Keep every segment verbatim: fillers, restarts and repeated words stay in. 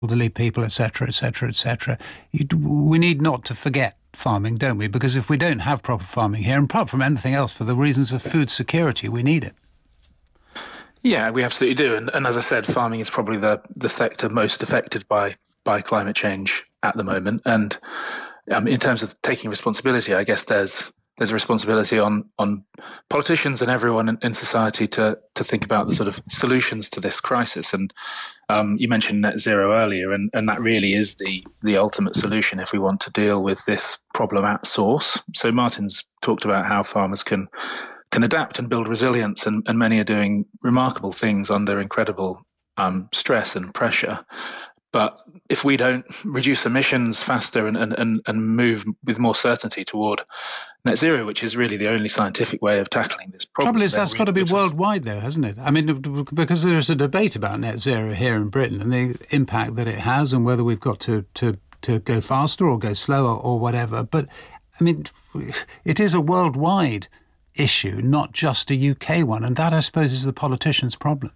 elderly people, et cetera, et cetera, et cetera. We need not to forget farming, don't we? Because if we don't have proper farming here, and apart from anything else, for the reasons of food security, we need it. Yeah, we absolutely do. And, and as I said, farming is probably the, the sector most affected by, by climate change at the moment. And um, in terms of taking responsibility, I guess there's there's a responsibility on on politicians and everyone in, in society to to think about the sort of solutions to this crisis. And um, you mentioned net zero earlier, and, and that really is the the ultimate solution if we want to deal with this problem at source. So Martin's talked about how farmers can can adapt and build resilience, and, and many are doing remarkable things under incredible um, stress and pressure. But if we don't reduce emissions faster and, and, and move with more certainty toward net zero, which is really the only scientific way of tackling this problem. Trouble is, that's got to be worldwide, though, hasn't it? I mean, because there's a debate about net zero here in Britain and the impact that it has, and whether we've got to, to, to go faster or go slower or whatever. But, I mean, it is a worldwide issue, not just a U K one. And that, I suppose, is the politicians' problem.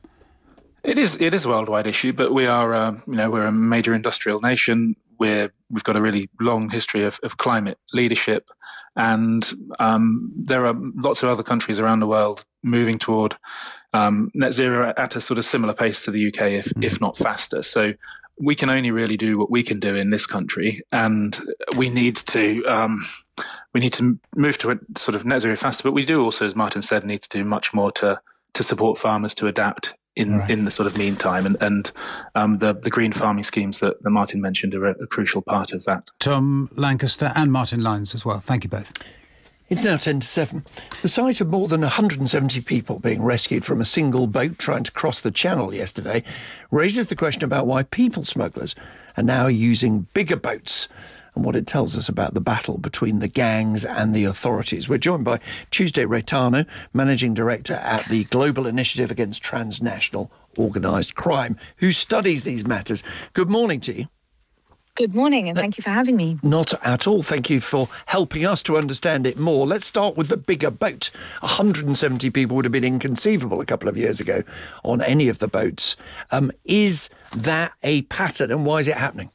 It is. It is a worldwide issue, but we are, uh, you know, we're a major industrial nation. We're we've got a really long history of, of climate leadership, and um, there are lots of other countries around the world moving toward um, net zero at a sort of similar pace to the U K, if mm. if not faster. So we can only really do what we can do in this country, and we need to um, we need to move to a sort of net zero faster. But we do also, as Martin said, need to do much more to to support farmers to adapt in, right. in the sort of meantime. And, and um, the, the green farming schemes that, that Martin mentioned are a, a crucial part of that. Tom Lancaster and Martin Lyons as well. Thank you both. It's now ten to seven. The sight of more than one hundred seventy people being rescued from a single boat trying to cross the Channel yesterday raises the question about why people smugglers are now using bigger boats, and what it tells us about the battle between the gangs and the authorities. We're joined by Tuesday Reitano, Managing Director at the Global Initiative Against Transnational Organised Crime, who studies these matters. Good morning to you. Good morning, and thank you for having me. Not at all. Thank you for helping us to understand it more. Let's start with the bigger boat. one hundred seventy people would have been inconceivable a couple of years ago on any of the boats. Um, is that a pattern, and why is it happening?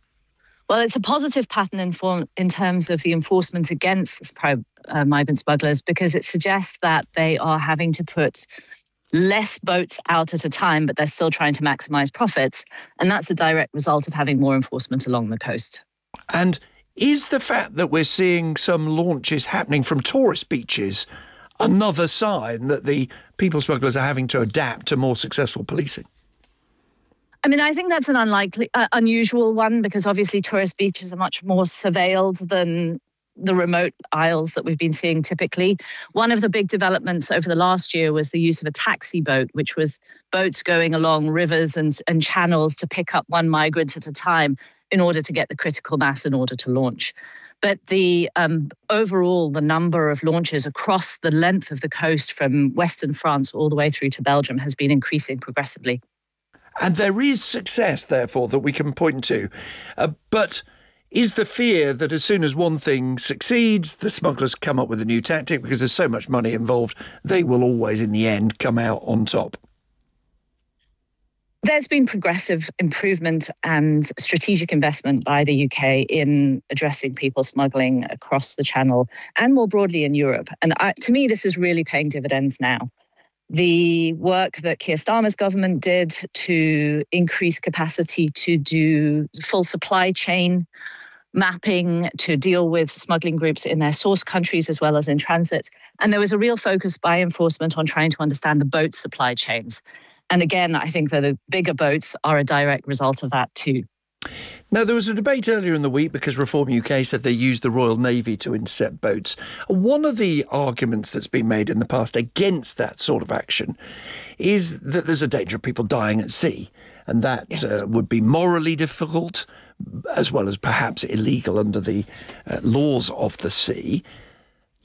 Well, it's a positive pattern in, form, in terms of the enforcement against uh, migrant smugglers, because it suggests that they are having to put less boats out at a time, but they're still trying to maximise profits. And that's a direct result of having more enforcement along the coast. And is the fact that we're seeing some launches happening from tourist beaches another sign that the people smugglers are having to adapt to more successful policing? I mean, I think that's an unlikely, uh, unusual one, because obviously tourist beaches are much more surveilled than the remote isles that we've been seeing typically. One of the big developments over the last year was the use of a taxi boat, which was boats going along rivers and, and channels to pick up one migrant at a time in order to get the critical mass in order to launch. But the um, overall, the number of launches across the length of the coast from Western France all the way through to Belgium has been increasing progressively. And there is success, therefore, that we can point to. Uh, but is the fear that as soon as one thing succeeds, the smugglers come up with a new tactic, because there's so much money involved, they will always, in the end, come out on top? There's been progressive improvement and strategic investment by the U K in addressing people smuggling across the Channel and more broadly in Europe. And I, to me, this is really paying dividends now. The work that Keir Starmer's government did to increase capacity to do full supply chain mapping, to deal with smuggling groups in their source countries as well as in transit. And there was a real focus by enforcement on trying to understand the boat supply chains. And again, I think that the bigger boats are a direct result of that too. Now, there was a debate earlier in the week because Reform U K said they used the Royal Navy to intercept boats. One of the arguments that's been made in the past against that sort of action is that there's a danger of people dying at sea, and that yes. uh, would be morally difficult, as well as perhaps illegal under the uh, laws of the sea.